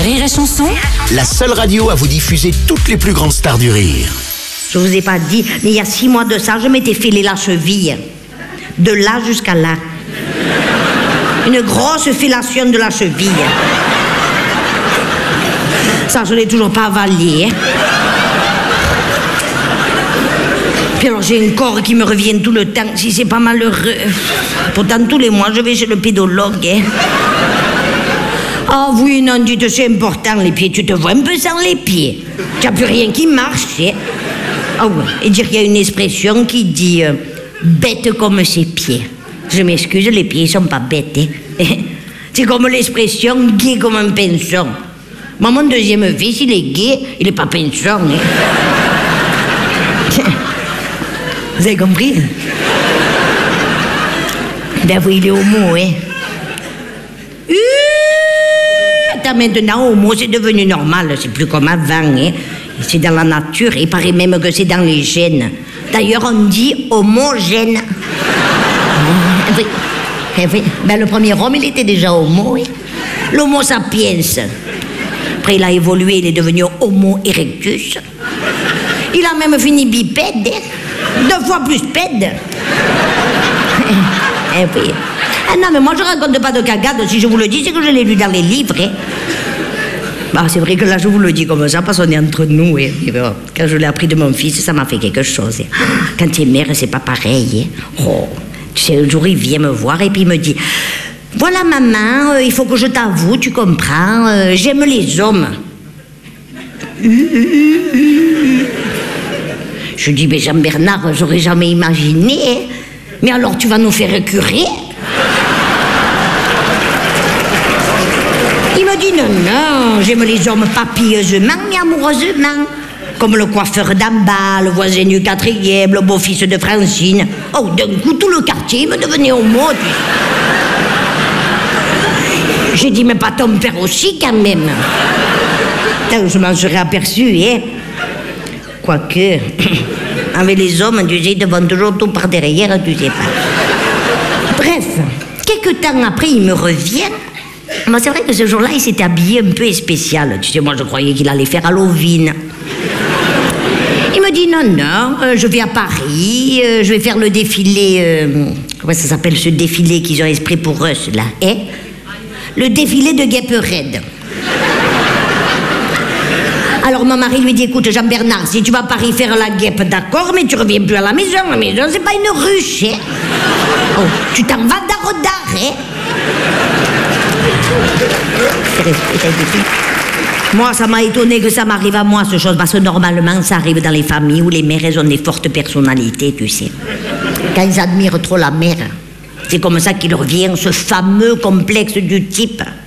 Rire et Chanson, La seule radio à vous diffuser toutes les plus grandes stars du rire. Je vous ai pas dit, mais il y a 6 mois de ça, je m'étais fêlé la cheville. De là jusqu'à là. Une grosse fellation de la cheville. Ça, je l'ai toujours pas avalé. Puis alors, j'ai un corps qui me revient tout le temps, si c'est pas malheureux. Pourtant, tous les mois, je vais chez le pédologue. Ah oui, non, dites, c'est important, les pieds. Tu te vois un peu sans les pieds. Tu n'as plus rien qui marche. Ah oui, et dire qu'il y a une expression qui dit bête comme ses pieds. Je m'excuse, les pieds, ils sont pas bêtes. C'est comme l'expression gay comme un pinson. Moi, mon deuxième fils, il est gay, il est pas pinson. Vous avez compris? Ben oui, il est homo, hein. Maintenant, homo, c'est devenu normal, c'est plus comme avant, hein. C'est dans la nature, il paraît même que c'est dans les gènes. D'ailleurs, on dit homogène. Oui. Oui. Ben, le premier homme, il était déjà homo, hein. L'homo sapiens. Après, il a évolué, il est devenu homo erectus. Il a même fini bipède, hein. 2 fois plus pède. Eh oui. Ah non, mais moi, je raconte pas de cagade. Si je vous le dis, c'est que je l'ai lu dans les livres, hein. Bah, c'est vrai que là, je vous le dis comme ça, parce qu'on est entre nous. Et quand je l'ai appris de mon fils, ça m'a fait quelque chose. Quand tu es mère, c'est pas pareil. Oh, tu sais, un jour, il vient me voir et puis il me dit « Voilà, maman, il faut que je t'avoue, tu comprends, j'aime les hommes. » Je dis « Mais Jean-Bernard, j'aurais jamais imaginé. Mais alors, tu vas nous faire curer ?» Il me dit non, non, j'aime les hommes pas pieusement mais amoureusement. Comme le coiffeur d'en bas, le voisin du 4e, le beau-fils de Francine. Oh, d'un coup, tout le quartier me devenait homo. J'ai dit, mais pas ton père aussi, quand même. Je m'en serais aperçu, hein. Quoique, avec les hommes, tu sais, ils te vont toujours tout par derrière, tu sais pas. Bref, quelques temps après, il me revient. Moi, c'est vrai que ce jour-là, il s'était habillé un peu spécial. Tu sais, moi, je croyais qu'il allait faire Halloween. Il me dit, non, non, je vais à Paris, je vais faire le défilé... comment ça s'appelle, ce défilé qu'ils ont esprit pour eux, là, hein? Le défilé de Guêpe-Raide. Alors, mon mari lui dit, écoute, Jean-Bernard, si tu vas à Paris faire la guêpe, d'accord, mais tu reviens plus à la maison, c'est pas une ruche, hein? Oh, tu t'en vas d'Arodar, hein? Moi, ça m'a étonné que ça m'arrive à moi, ce chose, parce que normalement, ça arrive dans les familles où les mères, elles ont des fortes personnalités, tu sais. Quand ils admirent trop la mère, c'est comme ça qu'il revient, ce fameux complexe du type.